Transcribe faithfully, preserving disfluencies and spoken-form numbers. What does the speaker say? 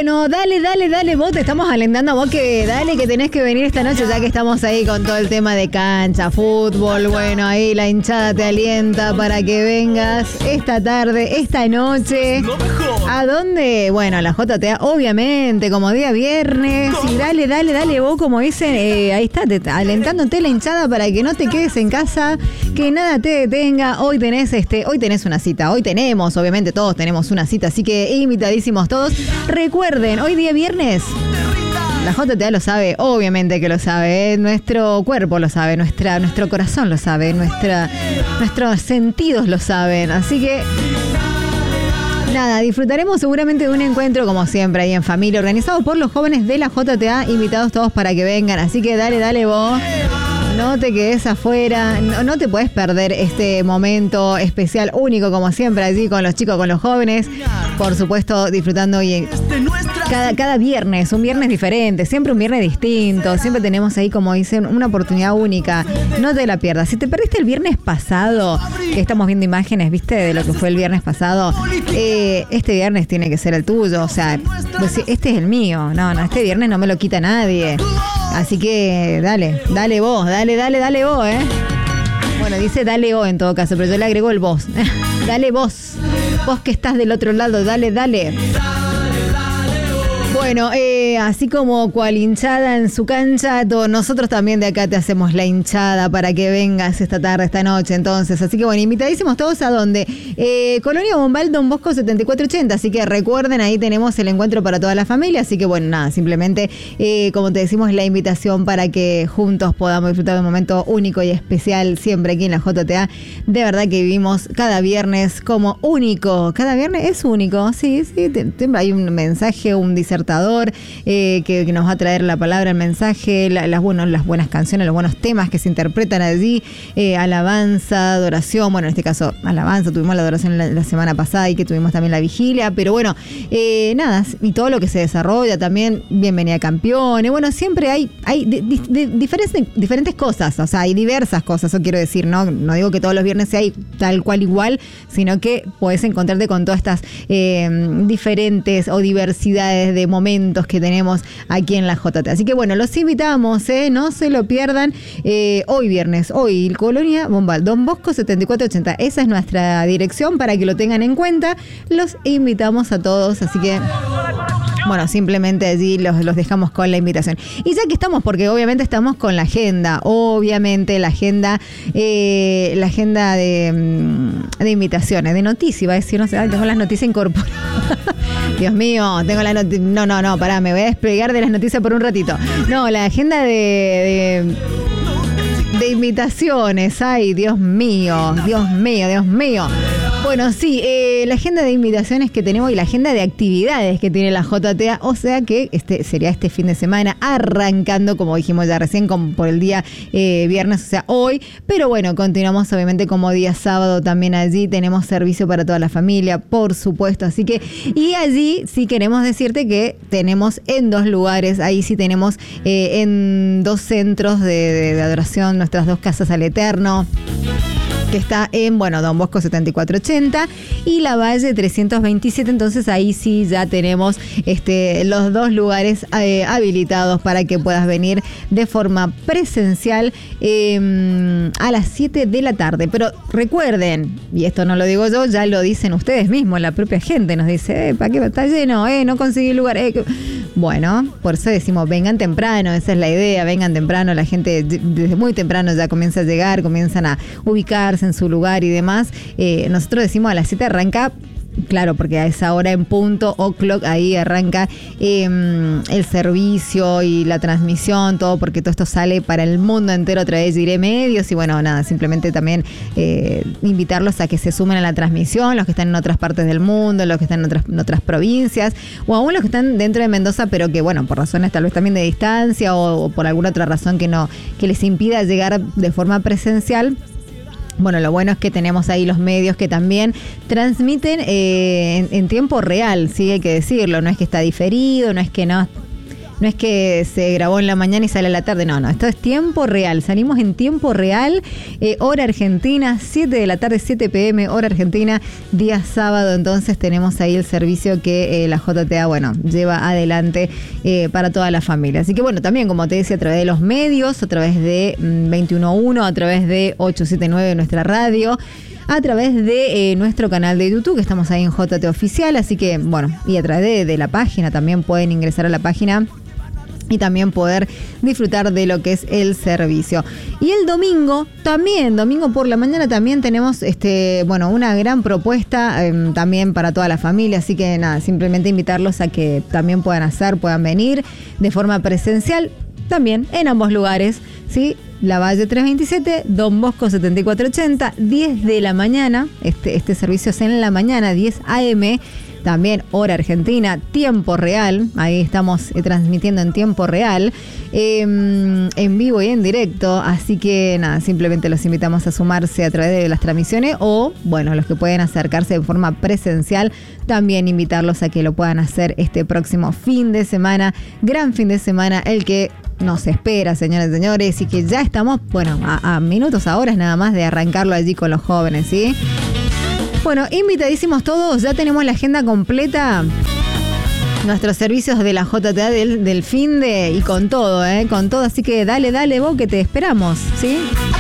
Bueno, dale, dale, dale, vos te estamos alentando a vos que dale que tenés que venir esta noche ya que estamos ahí con todo el tema de cancha, fútbol, bueno, ahí la hinchada te alienta para que vengas esta tarde, esta noche. ¿A dónde? Bueno, a la J T A, obviamente, como día viernes. Y dale, dale, dale, vos como dicen, eh, ahí está, te, alentándote la hinchada para que no te quedes en casa, que nada te detenga. Hoy tenés este, hoy tenés una cita, hoy tenemos, obviamente todos tenemos una cita, así que invitadísimos todos. Recuerden, hoy día viernes, la J T A lo sabe, obviamente que lo sabe, ¿eh? Nuestro cuerpo lo sabe, nuestra, nuestro corazón lo sabe, nuestra, nuestros sentidos lo saben, así que nada, disfrutaremos seguramente de un encuentro como siempre ahí en familia, organizado por los jóvenes de la J T A, invitados todos para que vengan, así que dale, dale vos. No te quedes afuera, no, no te puedes perder este momento especial, único como siempre, allí con los chicos, con los jóvenes. Por supuesto, disfrutando hoy cada, cada viernes, un viernes diferente, siempre un viernes distinto. Siempre tenemos ahí, como dicen, una oportunidad única. No te la pierdas. Si te perdiste el viernes pasado, que estamos viendo imágenes, ¿viste? De lo que fue el viernes pasado, eh, este viernes tiene que ser el tuyo. O sea, pues, este es el mío. No, no, este viernes no me lo quita nadie. Así que dale, dale vos, dale, dale, dale vos, ¿eh? Bueno, dice dale vos en todo caso, pero yo le agrego el vos. Dale vos, vos que estás del otro lado, dale, dale. Bueno, eh, así como cual hinchada en su cancha, todo, nosotros también de acá te hacemos la hinchada para que vengas esta tarde, esta noche, entonces. Así que bueno, invitadísimos todos a donde. Eh, Colonia Bombal, Don Bosco setenta y cuatro ochenta, así que recuerden, ahí tenemos el encuentro para toda la familia, así que bueno, nada, simplemente, eh, como te decimos, la invitación para que juntos podamos disfrutar de un momento único y especial siempre aquí en la J T A. De verdad que vivimos cada viernes como único, cada viernes es único, sí, sí, te, te, hay un mensaje, un disertador eh, que, que nos va a traer la palabra, el mensaje, la, las, bueno, las buenas canciones, los buenos temas que se interpretan allí, eh, alabanza, adoración, bueno, en este caso alabanza, tuvimos la adoración la, la semana pasada y que tuvimos también la vigilia, pero bueno, eh, nada, y todo lo que se desarrolla también, bienvenida a campeones, bueno, siempre hay, hay de, de, de diferentes, diferentes cosas, o sea, hay diversas cosas, eso quiero decir, ¿no? No digo que todos los viernes sea tal cual igual, sino que podés encontrarte con todas estas eh, diferentes o diversidades de momentos que tenemos aquí en la J T. Así que bueno, los invitamos, ¿eh? No se lo pierdan. Eh, hoy viernes, hoy Colonia Bombal, Don Bosco setenta y cuatro ochenta. Esa es nuestra dirección para que lo tengan en cuenta. Los invitamos a todos, así que bueno, simplemente allí los, los dejamos con la invitación. Y ya que estamos, porque obviamente estamos con la agenda, obviamente la agenda, eh, la agenda de, de invitaciones, de noticias, iba a decir, no sé, tengo las noticias incorporadas. Dios mío, tengo la noticias, no, no, no, pará, me voy a despegar de las noticias por un ratito. No, la agenda de... de de invitaciones, ay, Dios mío, Dios mío, Dios mío. Bueno, sí, eh, la agenda de invitaciones que tenemos y la agenda de actividades que tiene la J T A, o sea que este sería este fin de semana arrancando, como dijimos ya recién, con, por el día eh, viernes, o sea, hoy, pero bueno, continuamos obviamente como día sábado también allí, tenemos servicio para toda la familia, por supuesto, así que, y allí sí queremos decirte que tenemos en dos lugares, ahí sí tenemos eh, en dos centros de, de, de adoración, nuestras dos casas al Eterno, que está en, bueno, Don Bosco setenta y cuatro ochenta y La Valle trescientos veintisiete, entonces ahí sí ya tenemos este, los dos lugares eh, habilitados para que puedas venir de forma presencial eh, a las siete de la tarde. Pero recuerden, y esto no lo digo yo, ya lo dicen ustedes mismos, la propia gente nos dice, eh, ¿para qué está lleno? Eh, no conseguí lugar. Eh. Bueno, por eso decimos, vengan temprano, esa es la idea, vengan temprano, la gente desde muy temprano ya comienza a llegar, comienzan a ubicarse en su lugar y demás. Eh, nosotros decimos a las siete arranca, claro, porque a esa hora en punto, o'clock, ahí arranca eh, el servicio y la transmisión, todo, porque todo esto sale para el mundo entero a través de Iremedios y bueno, nada, simplemente también eh, invitarlos a que se sumen a la transmisión, los que están en otras partes del mundo, los que están en otras, en otras provincias, o aún los que están dentro de Mendoza, pero que bueno, por razones tal vez también de distancia o, o por alguna otra razón que no, que les impida llegar de forma presencial. Bueno, lo bueno es que tenemos ahí los medios que también transmiten eh, en, en tiempo real, sí, hay que decirlo, no es que está diferido, no es que no, no es que se grabó en la mañana y sale a la tarde, no, no, esto es tiempo real, salimos en tiempo real, eh, hora argentina, siete de la tarde, siete pm, hora argentina, día sábado, entonces tenemos ahí el servicio que eh, la J T A, bueno, lleva adelante eh, para toda la familia. Así que bueno, también como te decía, a través de los medios, a través de mm, veintiuno uno, a través de ochocientos setenta y nueve, nuestra radio, a través de eh, nuestro canal de YouTube, que estamos ahí en J T Oficial, así que bueno, y a través de, de la página, también pueden ingresar a la página y también poder disfrutar de lo que es el servicio. Y el domingo, también, domingo por la mañana también tenemos este, bueno, una gran propuesta eh, también para toda la familia, así que nada, simplemente invitarlos a que también puedan hacer, puedan venir de forma presencial, también en ambos lugares, ¿sí? Lavalle trescientos veintisiete, Don Bosco setenta y cuatro ochenta, diez de la mañana, este, este servicio es en la mañana, diez a eme, también hora argentina, tiempo real, ahí estamos eh, transmitiendo en tiempo real, eh, en vivo y en directo, así que nada, simplemente los invitamos a sumarse a través de las transmisiones o, bueno, los que pueden acercarse de forma presencial, también invitarlos a que lo puedan hacer este próximo fin de semana, gran fin de semana, el que nos espera, señoras y señores, y que ya estamos, bueno, a, a minutos, a horas nada más de arrancarlo allí con los jóvenes, ¿sí? Bueno, invitadísimos todos, ya tenemos la agenda completa, nuestros servicios de la J T A del, del fin de, y con todo, ¿eh? Con todo, así que dale, dale vos que te esperamos, ¿sí?